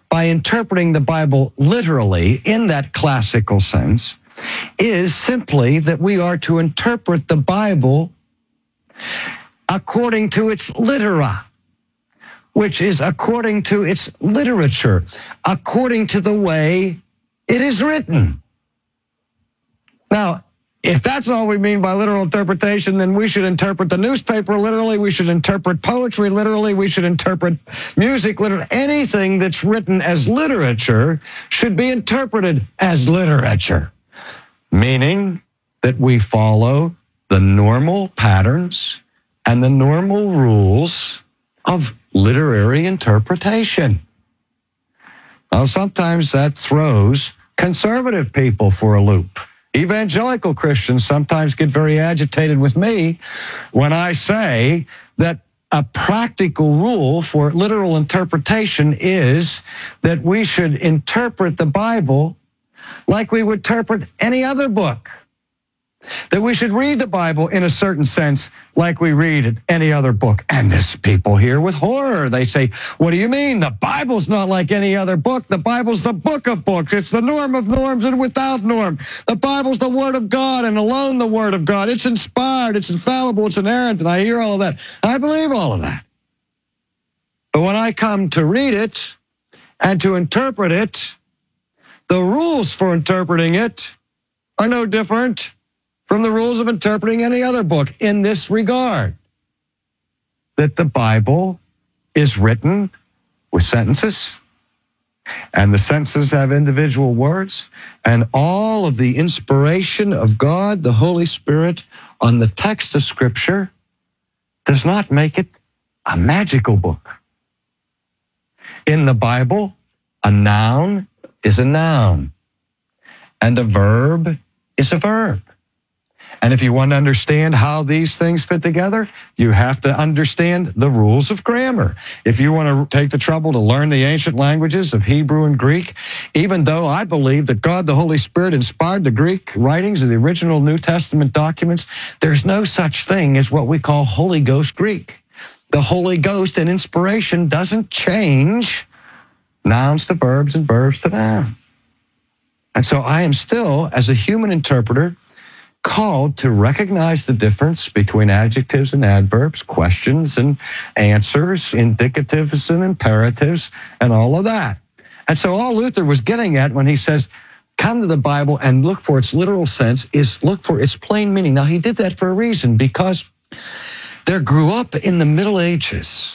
by interpreting the Bible literally in that classical sense is simply that we are to interpret the Bible according to its litera, which is according to its literature, according to the way it is written. Now, if that's all we mean by literal interpretation, then we should interpret the newspaper literally, we should interpret poetry literally, we should interpret music literally. Anything that's written as literature should be interpreted as literature, meaning that we follow the normal patterns and the normal rules of literary interpretation. Now, sometimes that throws conservative people for a loop. Evangelical Christians sometimes get very agitated with me when I say that a practical rule for literal interpretation is that we should interpret the Bible like we would interpret any other book. That we should read the Bible in a certain sense like we read any other book. And this people hear with horror. They say, what do you mean? The Bible's not like any other book. The Bible's the book of books. It's the norm of norms and without norm. The Bible's the Word of God and alone the Word of God. It's inspired, it's infallible, it's inerrant. And I hear all of that. I believe all of that. But when I come to read it and to interpret it, the rules for interpreting it are no different from the rules of interpreting any other book in this regard, that the Bible is written with sentences, and the sentences have individual words, and all of the inspiration of God, the Holy Spirit, on the text of Scripture does not make it a magical book. In the Bible, a noun is a noun, and a verb is a verb. And if you want to understand how these things fit together, you have to understand the rules of grammar. If you want to take the trouble to learn the ancient languages of Hebrew and Greek, even though I believe that God the Holy Spirit inspired the Greek writings of the original New Testament documents, there's no such thing as what we call Holy Ghost Greek. The Holy Ghost and inspiration doesn't change nouns to verbs and verbs to nouns. And so I am still, as a human interpreter, called to recognize the difference between adjectives and adverbs, questions and answers, indicatives and imperatives, and all of that. And so all Luther was getting at when he says, come to the Bible and look for its literal sense, is look for its plain meaning. Now, he did that for a reason, because there grew up in the Middle Ages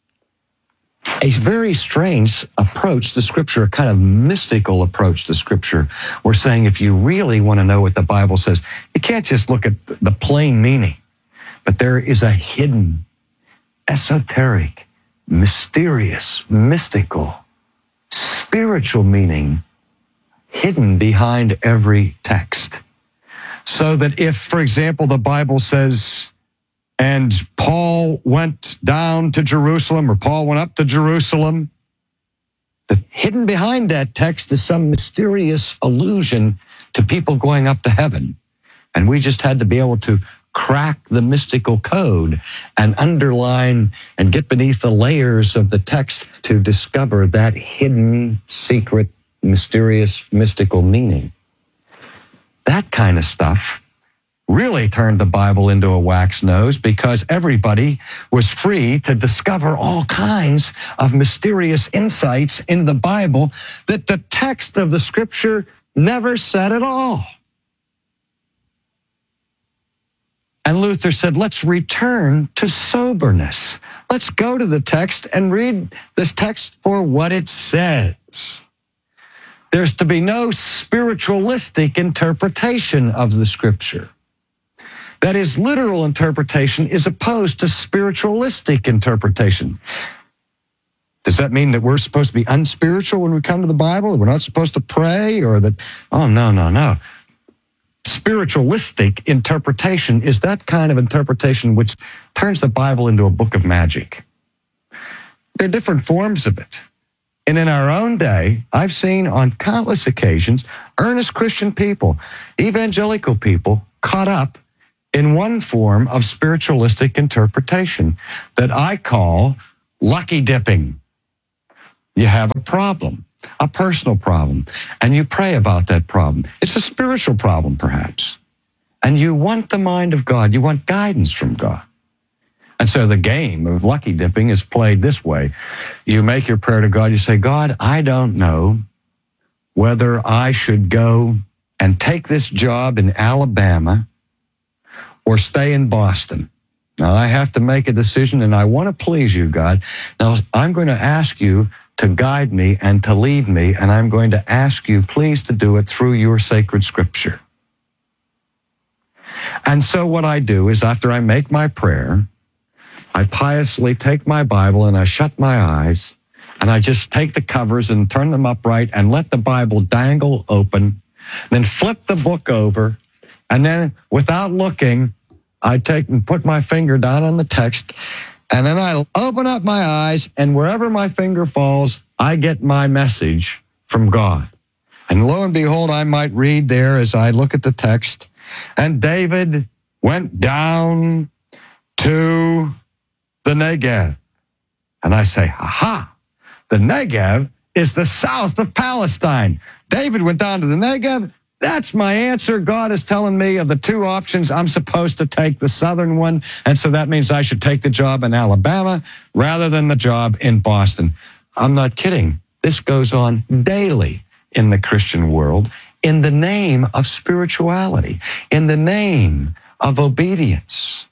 a very strange approach to Scripture, a kind of mystical approach to Scripture. We're saying if you really want to know what the Bible says, you can't just look at the plain meaning, but there is a hidden, esoteric, mysterious, mystical, spiritual meaning hidden behind every text. So that if, for example, the Bible says, and Paul went down to Jerusalem, or Paul went up to Jerusalem, the hidden behind that text is some mysterious allusion to people going up to heaven. And we just had to be able to crack the mystical code and underline and get beneath the layers of the text to discover that hidden, secret, mysterious, mystical meaning. That kind of stuff really turned the Bible into a wax nose, because everybody was free to discover all kinds of mysterious insights in the Bible that the text of the Scripture never said at all. And Luther said, let's return to soberness. Let's go to the text and read this text for what it says. There's to be no spiritualistic interpretation of the Scripture. That is, literal interpretation is opposed to spiritualistic interpretation. Does that mean that we're supposed to be unspiritual when we come to the Bible? That we're not supposed to pray? Or that, oh, no. Spiritualistic interpretation is that kind of interpretation which turns the Bible into a book of magic. There are different forms of it. And in our own day, I've seen on countless occasions earnest Christian people, evangelical people, caught up in one form of spiritualistic interpretation that I call lucky dipping. You have a problem, a personal problem, and you pray about that problem. It's a spiritual problem, perhaps. And you want the mind of God. You want guidance from God. And so the game of lucky dipping is played this way. You make your prayer to God. You say, God, I don't know whether I should go and take this job in Alabama or stay in Boston. Now, I have to make a decision, and I want to please you, God. Now, I'm going to ask you to guide me and to lead me, and I'm going to ask you, please, to do it through your sacred scripture. And so what I do is, after I make my prayer, I piously take my Bible and I shut my eyes, and I just take the covers and turn them upright and let the Bible dangle open, then flip the book over, and then without looking, I take and put my finger down on the text, and then I open up my eyes, and wherever my finger falls, I get my message from God. And lo and behold, I might read there as I look at the text, and David went down to the Negev. And I say, aha, the Negev is the south of Palestine. David went down to the Negev. That's my answer. God is telling me of the two options, I'm supposed to take the southern one, and so that means I should take the job in Alabama rather than the job in Boston. I'm not kidding. This goes on daily in the Christian world in the name of spirituality, in the name of obedience.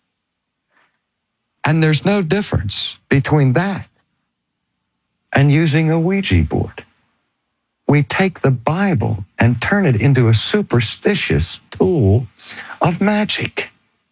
And there's no difference between that and using a Ouija board. We take the Bible and turn it into a superstitious tool of magic.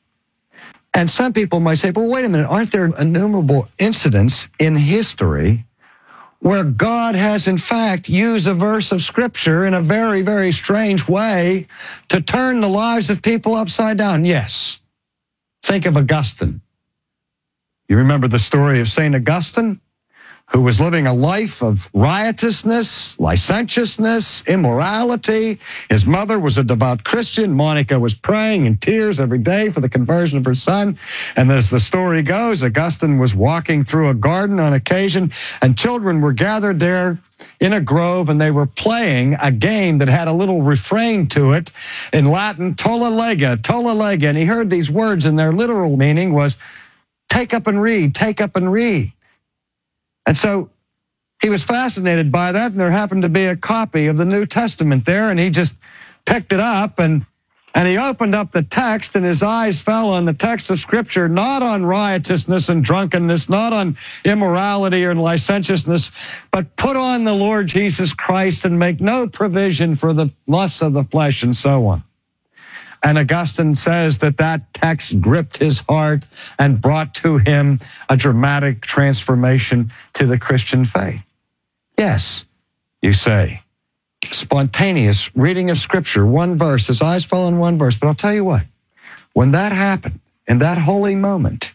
And some people might say, well, wait a minute, aren't there innumerable incidents in history where God has in fact used a verse of Scripture in a very, very strange way to turn the lives of people upside down? Yes. Think of Augustine. You remember the story of St. Augustine, who was living a life of riotousness, licentiousness, immorality. His mother was a devout Christian. Monica was praying in tears every day for the conversion of her son. And as the story goes, Augustine was walking through a garden on occasion, and children were gathered there in a grove, and they were playing a game that had a little refrain to it in Latin, tolla lega, tolla lega. And he heard these words, and their literal meaning was, take up and read, take up and read. And so he was fascinated by that, and there happened to be a copy of the New Testament there, and he just picked it up, and he opened up the text, and his eyes fell on the text of Scripture, not on riotousness and drunkenness, not on immorality or licentiousness, but put on the Lord Jesus Christ and make no provision for the lusts of the flesh and so on. And Augustine says that text gripped his heart and brought to him a dramatic transformation to the Christian faith. Yes, you say, spontaneous reading of Scripture, one verse, his eyes fell on one verse. But I'll tell you what, when that happened, in that holy moment,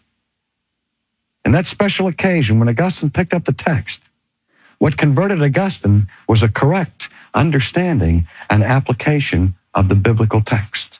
in that special occasion, when Augustine picked up the text, what converted Augustine was a correct understanding and application of the biblical text.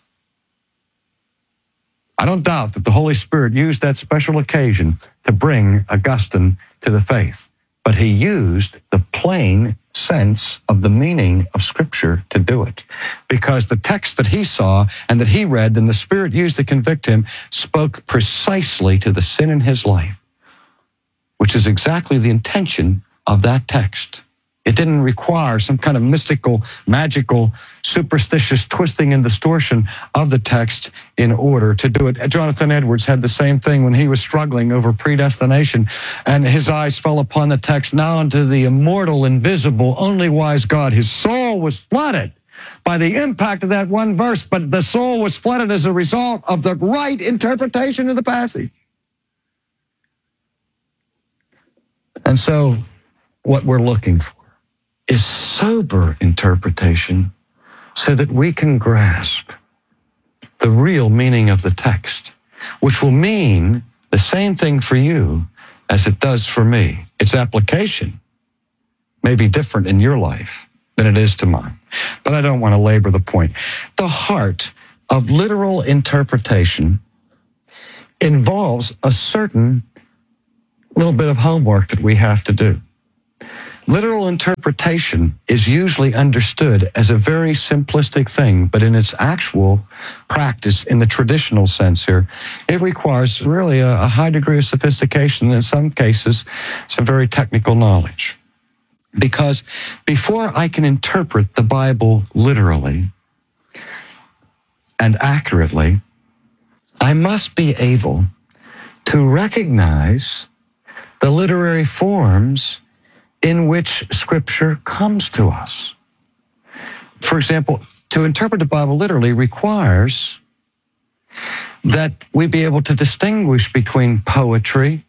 I don't doubt that the Holy Spirit used that special occasion to bring Augustine to the faith, but he used the plain sense of the meaning of Scripture to do it, because the text that he saw and that he read and the Spirit used to convict him spoke precisely to the sin in his life, which is exactly the intention of that text. It didn't require some kind of mystical, magical, superstitious twisting and distortion of the text in order to do it. Jonathan Edwards had the same thing when he was struggling over predestination, and his eyes fell upon the text, now unto the immortal, invisible, only wise God. His soul was flooded by the impact of that one verse, but the soul was flooded as a result of the right interpretation of the passage. And so what we're looking for is sober interpretation so that we can grasp the real meaning of the text, which will mean the same thing for you as it does for me. Its application may be different in your life than it is to mine, but I don't want to labor the point. The heart of literal interpretation involves a certain little bit of homework that we have to do. Literal interpretation is usually understood as a very simplistic thing, but in its actual practice, in the traditional sense here, it requires really a high degree of sophistication, and in some cases, some very technical knowledge. Because before I can interpret the Bible literally and accurately, I must be able to recognize the literary forms in which Scripture comes to us. For example, to interpret the Bible literally requires that we be able to distinguish between poetry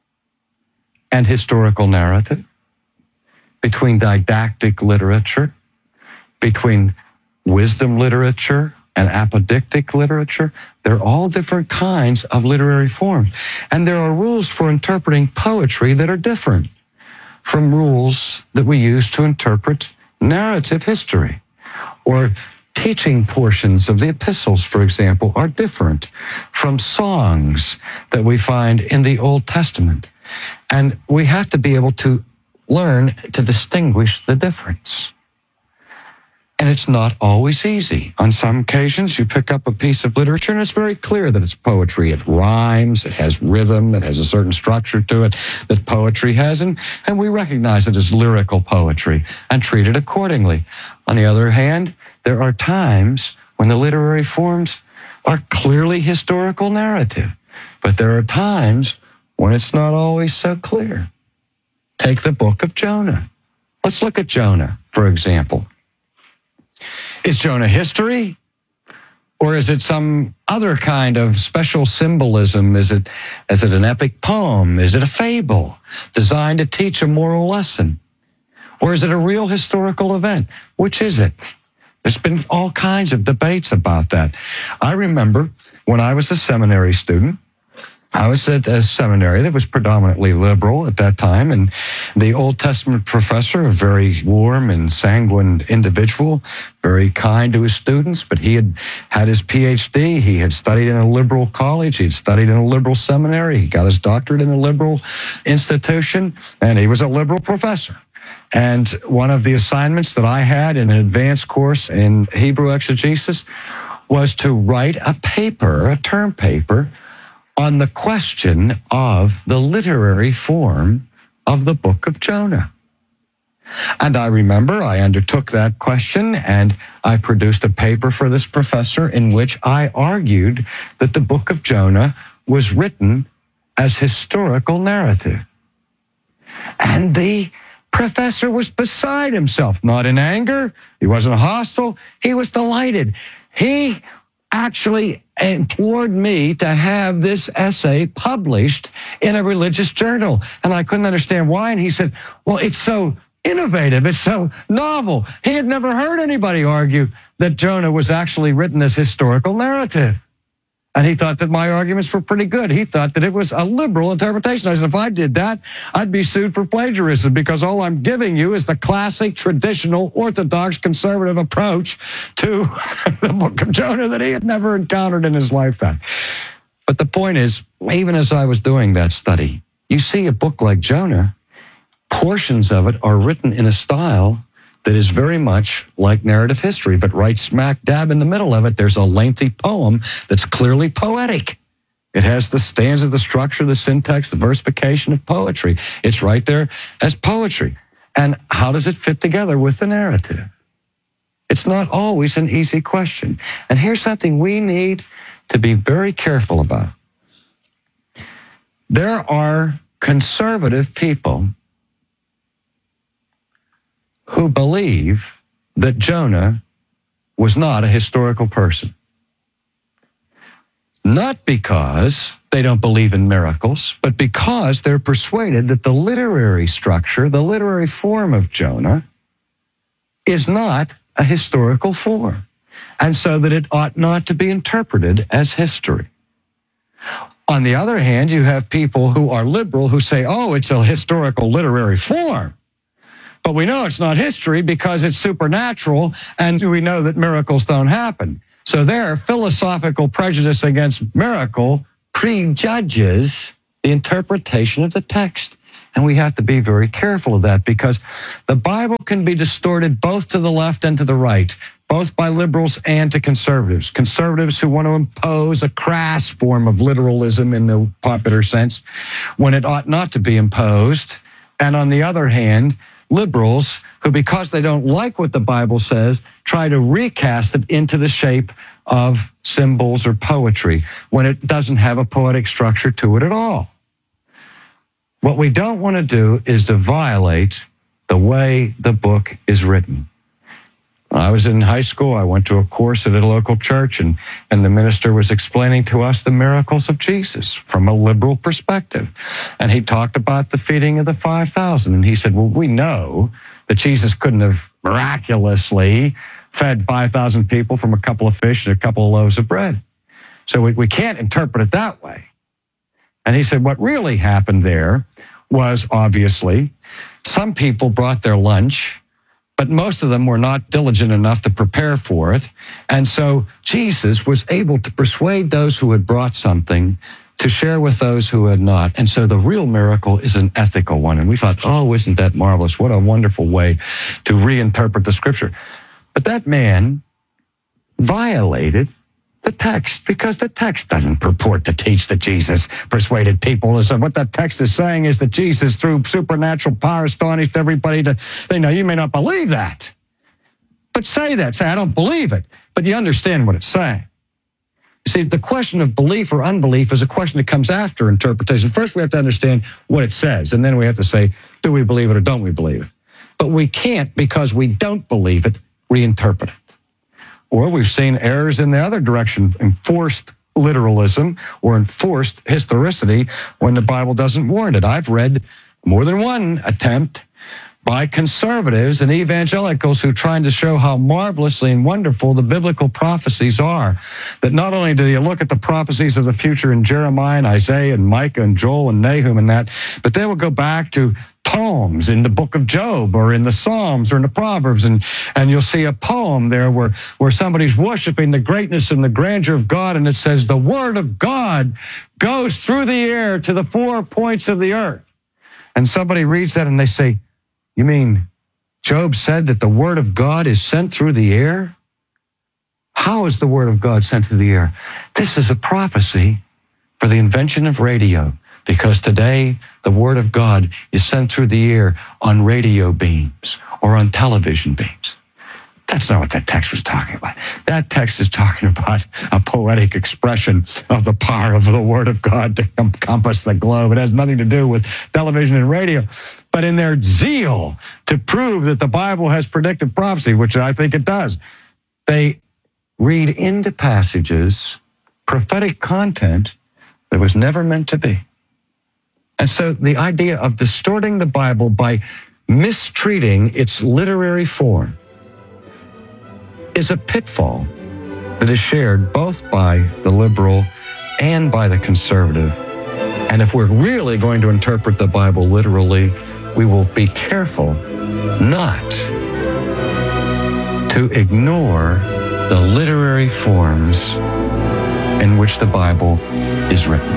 and historical narrative, between didactic literature, between wisdom literature and apodictic literature. They're all different kinds of literary forms. And there are rules for interpreting poetry that are different from rules that we use to interpret narrative history. Or teaching portions of the epistles, for example, are different from songs that we find in the Old Testament. And we have to be able to learn to distinguish the difference. And it's not always easy. On some occasions, you pick up a piece of literature and it's very clear that it's poetry. It rhymes, it has rhythm, it has a certain structure to it that poetry has, and we recognize it as lyrical poetry and treat it accordingly. On the other hand, there are times when the literary forms are clearly historical narrative, but there are times when it's not always so clear. Take the book of Jonah. Let's look at Jonah, for example. Is Jonah history? Or is it some other kind of special symbolism? Is it an epic poem? Is it a fable designed to teach a moral lesson? Or is it a real historical event? Which is it? There's been all kinds of debates about that. I remember when I was a seminary student, I was at a seminary that was predominantly liberal at that time, and the Old Testament professor, a very warm and sanguine individual, very kind to his students, but he had had his PhD, he had studied in a liberal college, he had studied in a liberal seminary, he got his doctorate in a liberal institution, and he was a liberal professor. And one of the assignments that I had in an advanced course in Hebrew exegesis was to write a paper, a term paper, on the question of the literary form of the book of Jonah. And I remember I undertook that question and I produced a paper for this professor in which I argued that the book of Jonah was written as historical narrative. And the professor was beside himself, not in anger, he wasn't hostile, he was delighted. He actually implored me to have this essay published in a religious journal. And I couldn't understand why. And he said, well, it's so innovative. It's so novel. He had never heard anybody argue that Jonah was actually written as historical narrative. And he thought that my arguments were pretty good. He thought that it was a liberal interpretation. I said, if I did that, I'd be sued for plagiarism because all I'm giving you is the classic, traditional, orthodox, conservative approach to the book of Jonah that he had never encountered in his lifetime. But the point is, even as I was doing that study, you see a book like Jonah, portions of it are written in a style that is very much like narrative history, but right smack dab in the middle of it, there's a lengthy poem that's clearly poetic. It has the stanza, the structure, the syntax, the versification of poetry. It's right there as poetry. And how does it fit together with the narrative? It's not always an easy question. And here's something we need to be very careful about. There are conservative people who believe that Jonah was not a historical person. Not because they don't believe in miracles, but because they're persuaded that the literary structure, the literary form of Jonah, is not a historical form, and so that it ought not to be interpreted as history. On the other hand, you have people who are liberal who say, oh, it's a historical literary form. But we know it's not history because it's supernatural, and we know that miracles don't happen. So their philosophical prejudice against miracle prejudges the interpretation of the text. And we have to be very careful of that because the Bible can be distorted both to the left and to the right, both by liberals and to conservatives. Conservatives who want to impose a crass form of literalism in the popular sense when it ought not to be imposed. And on the other hand, liberals who, because they don't like what the Bible says, try to recast it into the shape of symbols or poetry when it doesn't have a poetic structure to it at all. What we don't want to do is to violate the way the book is written. When I was in high school, I went to a course at a local church, and the minister was explaining to us the miracles of Jesus from a liberal perspective. And he talked about the feeding of the 5,000. And he said, well, we know that Jesus couldn't have miraculously fed 5,000 people from a couple of fish and a couple of loaves of bread. So we can't interpret it that way. And he said, what really happened there was obviously some people brought their lunch, but most of them were not diligent enough to prepare for it. And so Jesus was able to persuade those who had brought something to share with those who had not. And so the real miracle is an ethical one. And we thought, oh, isn't that marvelous? What a wonderful way to reinterpret the scripture. But that man violated the text, because the text doesn't purport to teach that Jesus persuaded people. So what that text is saying is that Jesus, through supernatural power, astonished everybody to, you may not believe that. But say that. Say, I don't believe it. But you understand what it's saying. You see, the question of belief or unbelief is a question that comes after interpretation. First, we have to understand what it says, and then we have to say, do we believe it or don't we believe it? But we can't, because we don't believe it, reinterpret it. Or we've seen errors in the other direction, enforced literalism or enforced historicity when the Bible doesn't warrant it. I've read more than one attempt by conservatives and evangelicals who are trying to show how marvelously and wonderful the biblical prophecies are. That not only do you look at the prophecies of the future in Jeremiah and Isaiah and Micah and Joel and Nahum and that, but they will go back to poems in the book of Job or in the Psalms or in the Proverbs, and you'll see a poem there where somebody's worshiping the greatness and the grandeur of God, and it says, the word of God goes through the air to the four points of the earth. And somebody reads that and they say, you mean Job said that the word of God is sent through the air? How is the word of God sent through the air? This is a prophecy for the invention of radio, because today the word of God is sent through the air on radio beams or on television beams. That's not what that text was talking about. That text is talking about a poetic expression of the power of the word of God to encompass the globe. It has nothing to do with television and radio. But in their zeal to prove that the Bible has predictive prophecy, which I think it does, they read into passages prophetic content that was never meant to be. And so the idea of distorting the Bible by mistreating its literary form is a pitfall that is shared both by the liberal and by the conservative. And if we're really going to interpret the Bible literally, we will be careful not to ignore the literary forms in which the Bible is written.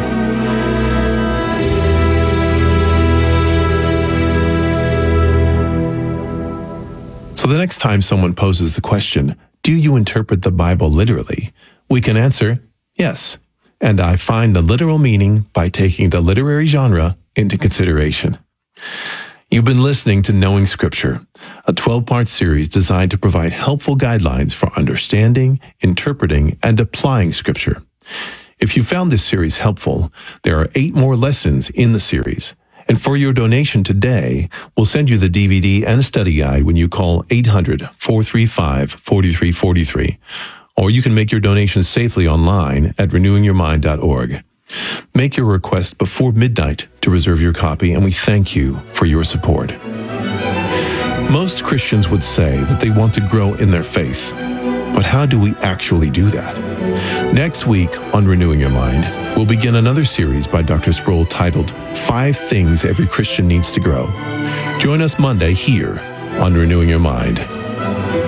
So the next time someone poses the question, do you interpret the Bible literally? We can answer, yes. And I find the literal meaning by taking the literary genre into consideration. You've been listening to Knowing Scripture, a 12-part series designed to provide helpful guidelines for understanding, interpreting, and applying Scripture. If you found this series helpful, there are 8 more lessons in the series. And for your donation today, we'll send you the DVD and study guide when you call 800-435-4343. Or you can make your donation safely online at renewingyourmind.org. Make your request before midnight to reserve your copy, and we thank you for your support. Most Christians would say that they want to grow in their faith. But how do we actually do that? Next week on Renewing Your Mind, we'll begin another series by Dr. Sproul titled 5 Things Every Christian Needs to Grow. Join us Monday here on Renewing Your Mind.